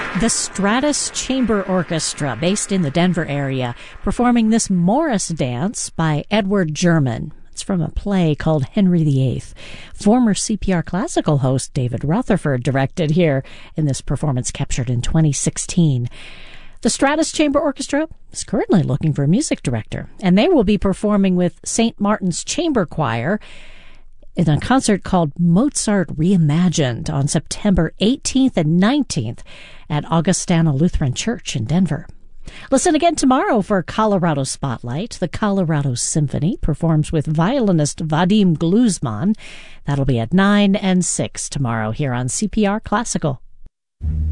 The Stratus Chamber Orchestra, based in the Denver area, performing this Morris dance by Edward German. It's from a play called Henry VIII. Former CPR Classical host David Rutherford directed here in this performance captured in 2016. The Stratus Chamber Orchestra is currently looking for a music director, and they will be performing with St. Martin's Chamber Choir in a concert called Mozart Reimagined on September 18th and 19th at Augustana Lutheran Church in Denver. Listen again tomorrow for Colorado Spotlight. The Colorado Symphony performs with violinist Vadim Gluzman. That'll be at 9 and 6 tomorrow here on CPR Classical.